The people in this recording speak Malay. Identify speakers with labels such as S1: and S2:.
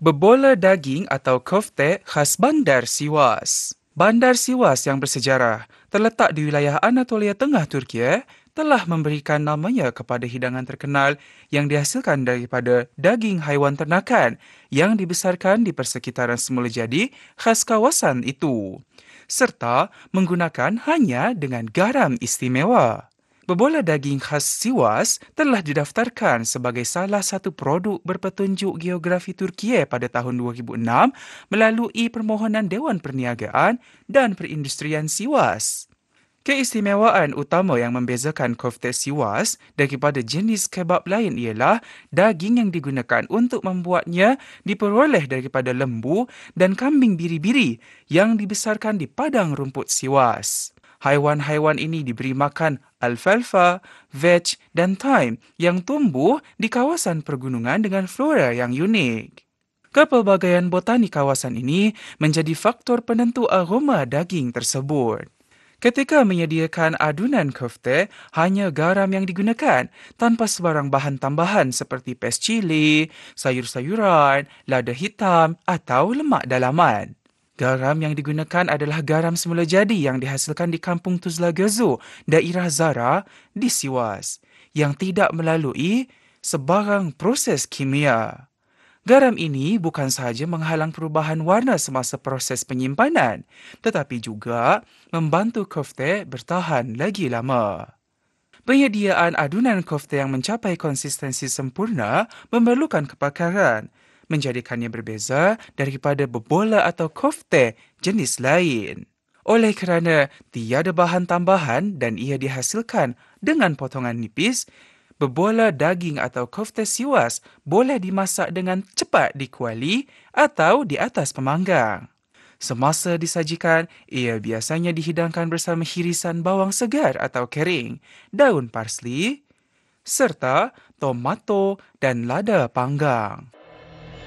S1: Bebola daging atau kofte khas Bandar Siwas. Bandar Siwas yang bersejarah, terletak di wilayah Anatolia Tengah Turki, telah memberikan namanya kepada hidangan terkenal yang dihasilkan daripada daging haiwan ternakan yang dibesarkan di persekitaran semula jadi khas kawasan itu, serta menggunakan hanya dengan garam istimewa. Bebola daging khas Siwas telah didaftarkan sebagai salah satu produk berpetunjuk geografi Turkiye pada tahun 2006 melalui permohonan Dewan Perniagaan dan Perindustrian Siwas. Keistimewaan utama yang membezakan kofte Siwas daripada jenis kebab lain ialah daging yang digunakan untuk membuatnya diperoleh daripada lembu dan kambing biri-biri yang dibesarkan di padang rumput Siwas. Haiwan-haiwan ini diberi makan alfalfa, veg dan thyme yang tumbuh di kawasan pergunungan dengan flora yang unik. Kepelbagaian botani kawasan ini menjadi faktor penentu aroma daging tersebut. Ketika menyediakan adunan kofte, hanya garam yang digunakan tanpa sebarang bahan tambahan seperti pes cili, sayur-sayuran, lada hitam atau lemak dalaman. Garam yang digunakan adalah garam semula jadi yang dihasilkan di Kampung Tuzla Gezo, daerah Zara di Siwas, yang tidak melalui sebarang proses kimia. Garam ini bukan sahaja menghalang perubahan warna semasa proses penyimpanan, tetapi juga membantu kofte bertahan lagi lama. Penyediaan adunan kofte yang mencapai konsistensi sempurna memerlukan kepakaran, menjadikannya berbeza daripada bebola atau kofte jenis lain. Oleh kerana tiada bahan tambahan dan ia dihasilkan dengan potongan nipis, bebola daging atau kofte Siwas boleh dimasak dengan cepat di kuali atau di atas pemanggang. Semasa disajikan, ia biasanya dihidangkan bersama hirisan bawang segar atau kering, daun parsley, serta tomato dan lada panggang.